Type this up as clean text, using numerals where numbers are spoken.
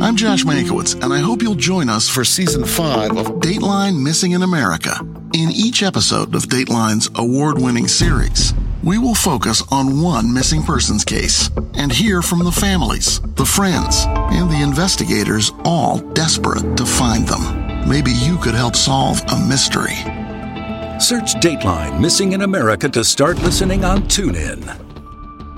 I'm Josh Mankiewicz, and I hope you'll join us for Season 5 of Dateline Missing in America. In each episode of Dateline's award-winning series, we will focus on one missing persons case and hear from the families, the friends, and the investigators, all desperate to find them. Maybe you could help solve a mystery. Search Dateline Missing in America to start listening on TuneIn.